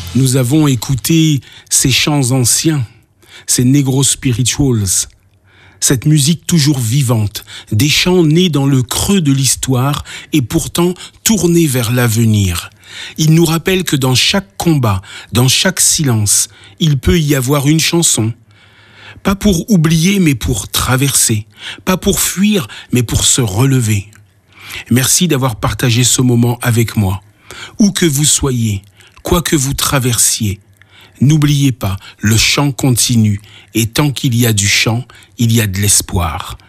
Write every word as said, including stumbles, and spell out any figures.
Nous avons écouté ces chants anciens, ces negro spirituals, cette musique toujours vivante, des chants nés dans le creux de l'histoire et pourtant tournés vers l'avenir. Ils nous rappellent que dans chaque combat, dans chaque silence, il peut y avoir une chanson. Pas pour oublier, mais pour traverser. Pas pour fuir, mais pour se relever. Merci d'avoir partagé ce moment avec moi. Où que vous soyez, quoi que vous traversiez, n'oubliez pas, le chant continue et tant qu'il y a du chant, il y a de l'espoir.